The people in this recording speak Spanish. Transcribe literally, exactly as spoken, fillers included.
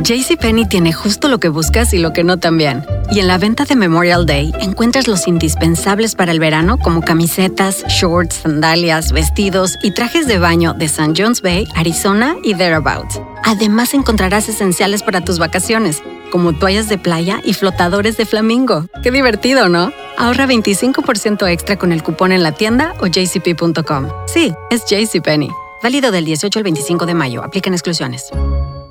JCPenney tiene justo lo que buscas y lo que no también. Y en la venta de Memorial Day encuentras los indispensables para el verano como camisetas, shorts, sandalias, vestidos y trajes de baño de Saint John's Bay, Arizona y thereabouts. Además encontrarás esenciales para tus vacaciones, como toallas de playa y flotadores de flamingo. ¡Qué divertido!, ¿no? Ahorra veinticinco por ciento extra con el cupón en la tienda o j c p punto com. Sí, es JCPenney. Válido del dieciocho al veinticinco de mayo. Aplican exclusiones.